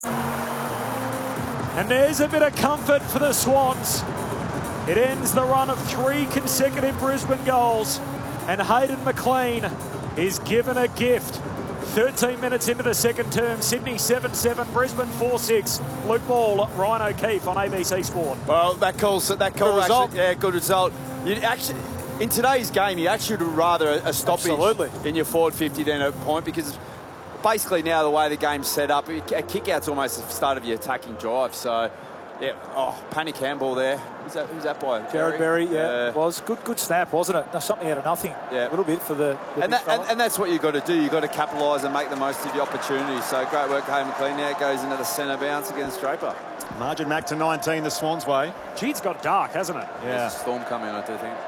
And there's a bit of comfort for the Swans. It ends the run of 3 consecutive Brisbane goals. And Hayden McLean is given a gift. 13 minutes into the second term, Sydney 7-7, Brisbane 4-6. Luke Ball, Ryan O'Keefe on ABC Sport. Well, that call result. Actually, yeah, good result. You actually, in today's game, you actually would rather a stoppage in your forward 50 than a point, because basically now the way the game's set up, a kick-out's almost the start of your attacking drive. So, yeah, panic handball there. Who's that by? Jared Berry, yeah. It was good snap, wasn't it? Something out of nothing. Yeah. A little bit for the and that's what you've got to do. You've got to capitalise and make the most of the opportunity. So great work, Hayden McLean. Now it goes into the centre bounce against Draper. Margin back to 19, the Swans way. Gee, it's got dark, hasn't it? Yeah. There's a storm coming, I do think.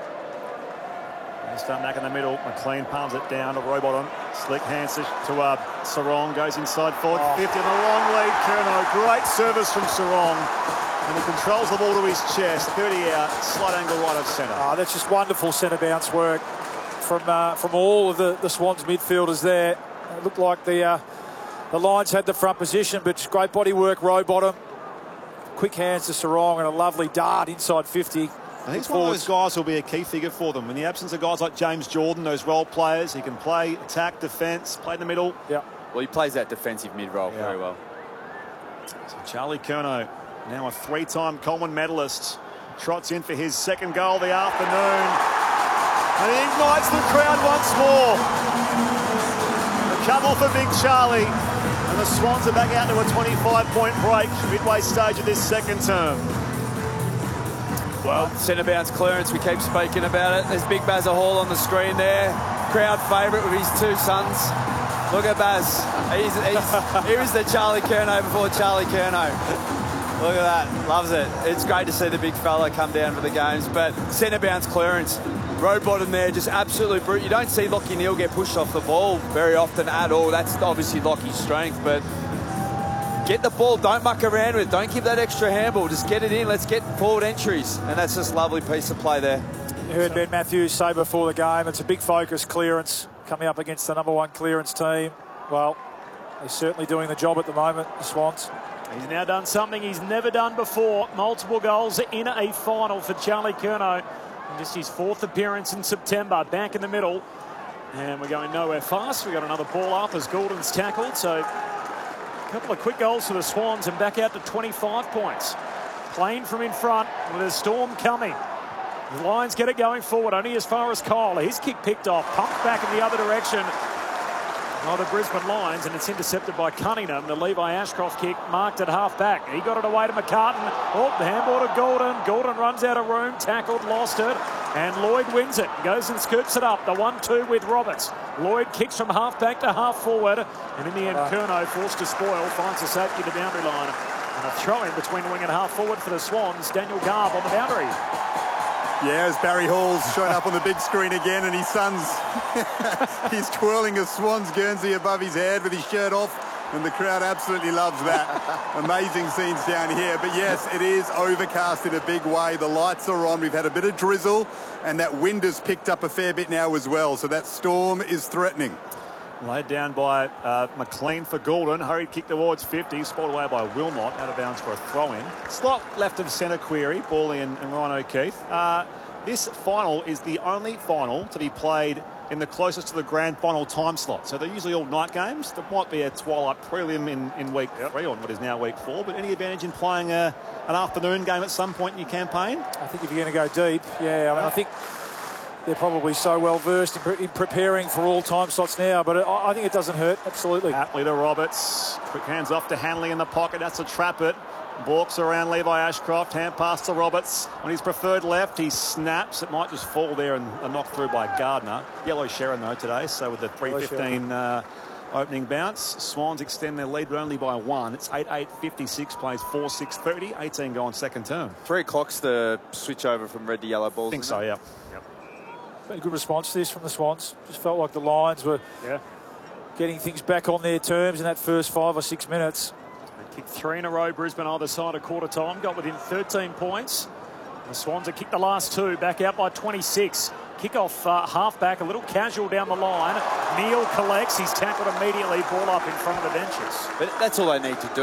They start back in the middle. McLean palms it down to Rowbottom. Slick hands to Sarong. Goes inside forward. 50 and a long lead. Curnow. Great service from Sarong. And he controls the ball to his chest. 30 out. Slight angle right of centre. That's just wonderful centre bounce work from all of the Swans midfielders there. It looked like the Lions had the front position, but great body work, Rowbottom. Quick hands to Sarong and a lovely dart inside 50. I think he's one of those guys who will be a key figure for them. In the absence of guys like James Jordan, those role players, he can play attack, defence, play in the middle. Yeah. Well, he plays that defensive mid-role very well. So Charlie Curnow, now a 3-time Coleman medalist, trots in for his second goal of the afternoon. And he ignites the crowd once more. A couple for Big Charlie. And the Swans are back out to a 25-point break, midway stage of this second term. Well, centre bounce clearance, we keep speaking about it. There's Big Bazza Hall on the screen there. Crowd favourite with his 2 sons. Look at Baz. Here is the Charlie Curnow before Charlie Curnow. Look at that. Loves it. It's great to see the big fella come down for the games. But centre bounce clearance. Rowbottom there, just absolutely brute. You don't see Lockie Neal get pushed off the ball very often at all. That's obviously Lockie's strength, but get the ball, don't muck around with it. Don't give that extra handball. Just get it in. Let's get forward entries. And that's just a lovely piece of play there. You heard Ben Matthews say before the game, it's a big focus clearance coming up against the #1 clearance team. Well, they're certainly doing the job at the moment, the Swans. He's now done something he's never done before. Multiple goals in a final for Charlie Curnow. Just his 4th appearance in September. Back in the middle. And we're going nowhere fast. We've got another ball up as Gordon's tackled. So a couple of quick goals for the Swans and back out to 25 points. Plain from in front with a storm coming. The Lions get it going forward, only as far as Kyle. His kick picked off, pumped back in the other direction by the Brisbane Lions, and it's intercepted by Cunningham. The Levi Ashcroft kick marked at half-back. He got it away to McCartan. Oh, the handball to Gordon. Gordon runs out of room, tackled, lost it, and Lloyd wins it. Goes and scoops it up. The 1-2 with Roberts. Lloyd kicks from half-back to half-forward, and in the end, Curnow, forced to spoil, finds the safety to the boundary line. And a throw-in between wing and half-forward for the Swans. Daniel Garb on the boundary. Yeah, as Barry Hall's showing up on the big screen again, and his son's he's twirling a Swans Guernsey above his head with his shirt off, and the crowd absolutely loves that. Amazing scenes down here. But yes, it is overcast in a big way. The lights are on. We've had a bit of drizzle, and that wind has picked up a fair bit now as well. So that storm is threatening. Laid down by McLean for Gordon. Hurried kick towards 50. Spotted away by Wilmot. Out of bounds for a throw-in. Slot left of centre query. Bally and Ryan O'Keefe. This final is the only final to be played in the closest to the grand final time slot. So they're usually all night games. There might be a twilight prelim in week 3 on what is now week 4. But any advantage in playing an afternoon game at some point in your campaign? I think if you're going to go deep, yeah. I mean, I think they're probably so well versed in preparing for all time slots now, but I think it doesn't hurt. Absolutely. Atley to Roberts. Quick hands off to Hanley in the pocket. That's a trap it. Balks around Levi Ashcroft. Hand pass to Roberts. On his preferred left, he snaps. It might just fall there and knocked through by Gardner. Yellow Sharon though today, so with the 3:15 opening bounce, Swans extend their lead but only by 1. It's 8-8-56, plays 4-6-30, 18 go on second term. 3 o'clock's the switch over from red to yellow balls. I think so, yeah. A good response to this from the Swans. Just felt like the Lions were getting things back on their terms in that first 5 or 6 minutes. They kicked 3 in a row, Brisbane either side of quarter time, got within 13 points. The Swans have kicked the last 2, back out by 26. Kick off half-back, a little casual down the line. Neal collects, he's tackled immediately, ball up in front of the benches. But that's all they need to do.